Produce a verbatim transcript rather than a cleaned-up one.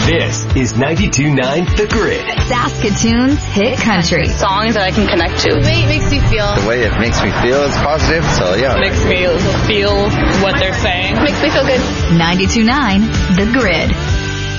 This is ninety-two point nine The Grid. Saskatoon's hit country. Songs that I can connect to. The way it makes me feel. The way it makes me feel is positive, so yeah. Makes me feel what they're saying. Makes me feel good. ninety-two point nine The Grid.